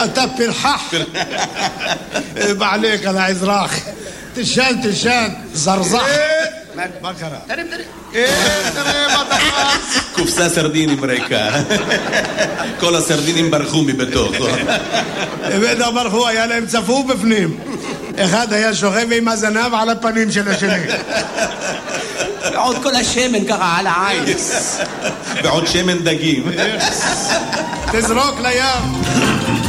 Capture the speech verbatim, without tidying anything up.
אתה פרחח. בעליך על האזרח. תשן, תשן, זרזח. מה קרה? תרים, תרים. תראה מה תפס. קופסה סרדינים ריקה. כל הסרדינים ברחו מבתוך. בטח ברחו, היה להם צפוף בפנים. אחד היה שוכב עם הזנב על הפנים של השני. ועוד כל השמן ככה על העין. ועוד שמן דגים. תזרוק לים.